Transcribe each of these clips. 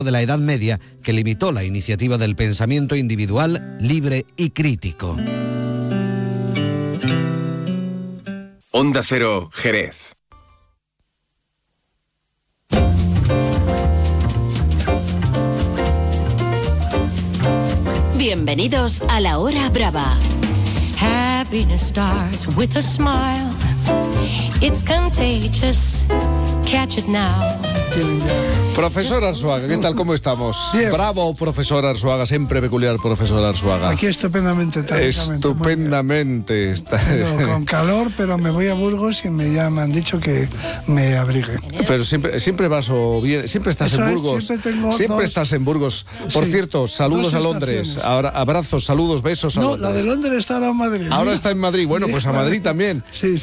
de la Edad Media que limitó la iniciativa del pensamiento individual libre y crítico. Onda Cero, Jerez. Bienvenidos a La Hora Brava. Happiness starts with a smile. It's contagious. Catch it now. Profesor Arzuaga, ¿qué tal? ¿Cómo estamos? Bien. Bravo, profesor Arzuaga, siempre peculiar, profesor Arzuaga. Aquí estupendamente. Estupendamente. Con calor, pero me voy a Burgos y ya me han dicho que me abrigue. Pero siempre vas bien, siempre estás Eso en es, Burgos. siempre Estás en Burgos. Por Sí, cierto, saludos 2 a Londres. estaciones. Ahora, abrazos, saludos, besos a No, Londres. la de Londres está ahora en Madrid. Ahora Mira. está en Madrid. Bueno, pues a Madrid también. Sí.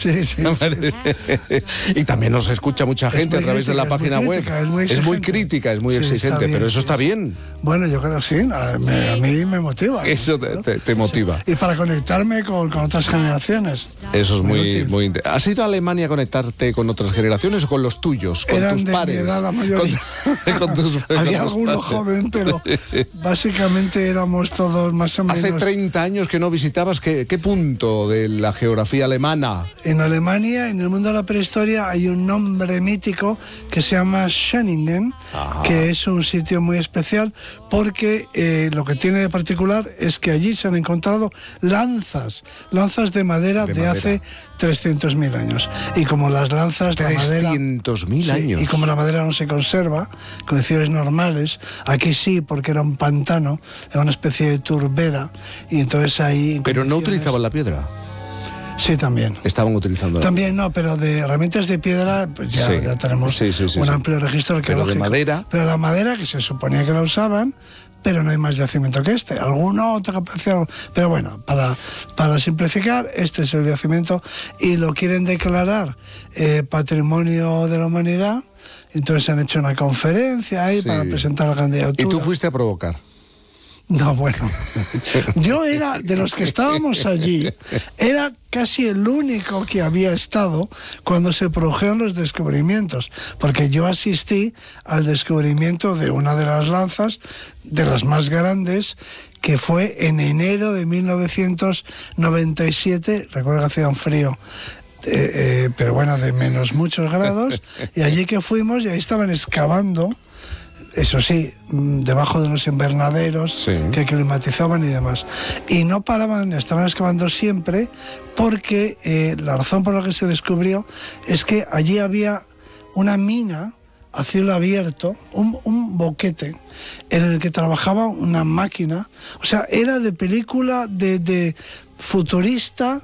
Y también nos escucha mucha gente a muy través de la crítica, es muy página web. crítica, es muy Es muy exigente. crítica, es muy Sí, está exigente, bien, pero eso sí. está bien. Bueno, yo creo que sí. A mí me motiva. Eso te motiva. Y para conectarme con otras generaciones. Eso es muy útil. ¿Has ido a Alemania a conectarte con otras generaciones o con los tuyos, con Eran tus de pares? mi edad la mayoría. Con tus Había con tus alguno pares. joven, pero básicamente éramos todos más o menos. Hace 30 años que no visitabas, ¿qué punto de la geografía alemana? En Alemania, en el mundo de la prehistoria, hay un nombre mítico que se llama Schöningen, que es un sitio muy especial porque lo que tiene de particular es que allí se han encontrado lanzas de madera de hace 300.000 años. Y como las lanzas de madera... 300.000 años. Y como la madera no se conserva, condiciones normales, aquí sí, porque era un pantano, era una especie de turbera, y entonces ahí... Pero no utilizaban la piedra. Sí, también. Estaban utilizando También no, pero de herramientas de piedra pues ya tenemos un amplio registro arqueológico. Pero de madera... Pero la madera, que se suponía que la usaban, pero no hay más yacimiento que este. Alguno, otra capacidad... Pero bueno, para simplificar, este es el yacimiento y lo quieren declarar Patrimonio de la Humanidad. Entonces han hecho una conferencia ahí para presentar la candidatura. ¿Y tú fuiste a provocar? No, bueno, yo era de los que estábamos allí, era casi el único que había estado cuando se produjeron los descubrimientos, porque yo asistí al descubrimiento de una de las lanzas, de las más grandes, que fue en enero de 1997, recuerdo que hacía un frío, pero bueno, de menos muchos grados, y allí que fuimos, y ahí estaban excavando, eso sí, debajo de unos invernaderos que climatizaban y demás. Y no paraban, estaban excavando siempre, porque la razón por la que se descubrió es que allí había una mina a cielo abierto, un boquete, en el que trabajaba una máquina. O sea, era de película de futurista,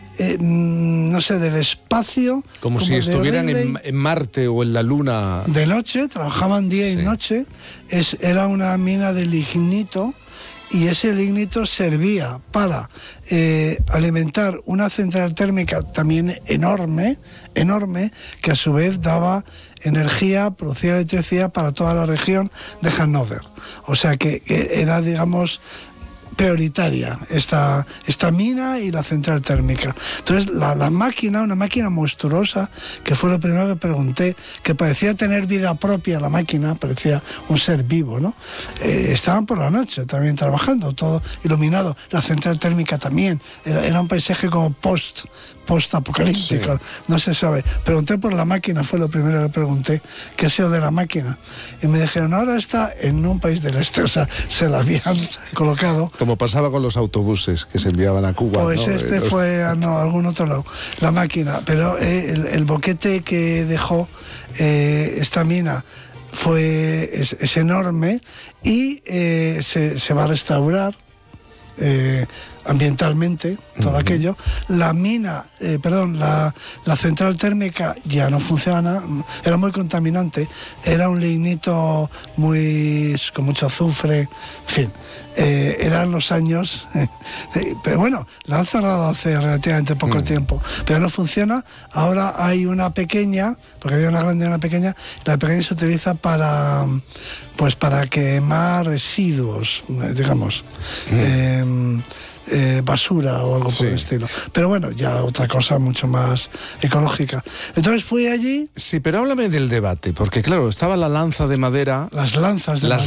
no sé, del espacio. Como si estuvieran en Marte o en la Luna. De noche, trabajaban día y noche. Era una mina de lignito y ese lignito servía para alimentar una central térmica también enorme, que a su vez daba energía, producía electricidad para toda la región de Hannover. O sea que era, digamos, prioritaria esta mina y la central térmica. Entonces la máquina, una máquina monstruosa, que fue lo primero que pregunté, que parecía tener vida propia la máquina, parecía un ser vivo, ¿no? Estaban por la noche también trabajando, todo iluminado. La central térmica también, era un paisaje como post-apocalíptico, no se sabe. Pregunté por la máquina, fue lo primero que pregunté, ¿qué ha sido de la máquina? Y me dijeron, ahora está en un país del este, o sea, se la habían colocado. Como pasaba con los autobuses que se enviaban a Cuba. Pues ¿no? Fue a algún otro lado, la máquina, pero el boquete que dejó esta mina es enorme y se va a restaurar ambientalmente todo aquello. La mina, la central térmica ya no funciona, era muy contaminante, era un lignito con mucho azufre, en fin. Eran los años, pero bueno, la han cerrado hace relativamente poco tiempo, pero no funciona. Ahora hay una pequeña, porque había una grande y una pequeña, la pequeña se utiliza para quemar residuos, digamos, basura o algo por el estilo. Pero bueno, ya otra cosa mucho más ecológica. Entonces fui allí. Sí, pero háblame del debate, porque claro, estaba la lanza de madera. Las lanzas de